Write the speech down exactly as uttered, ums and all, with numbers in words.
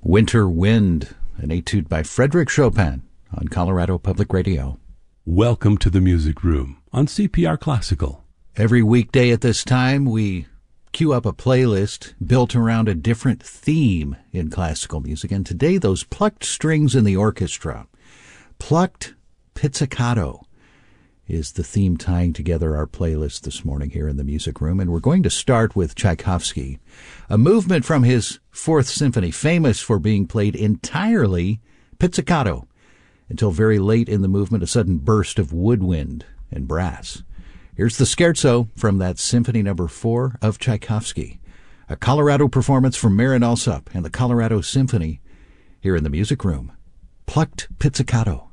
Winter Wind, an etude by Frédéric Chopin on Colorado Public Radio. Welcome to the Music Room on C P R Classical. Every weekday at this time, we cue up a playlist built around a different theme in classical music. And today, those plucked strings in the orchestra. Plucked pizzicato is the theme tying together our playlist this morning here in the Music Room. And we're going to start with Tchaikovsky, a movement from his Fourth Symphony, famous for being played entirely pizzicato, until very late in the movement, a sudden burst of woodwind and brass. Here's the scherzo from that Symphony Number Four of Tchaikovsky, a Colorado performance from Marin Alsop and the Colorado Symphony here in the Music Room. Plucked pizzicato.